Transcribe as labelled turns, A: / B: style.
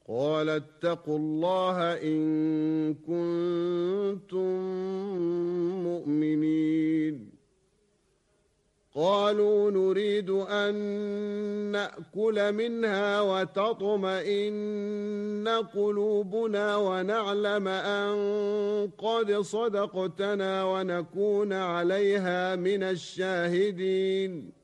A: قال اتقوا الله إن كنتم مؤمنين. قالوا نريد أن نأكل منها وتطمئن قلوبنا ونعلم أن قد صدقتنا ونكون عليها من الشاهدين.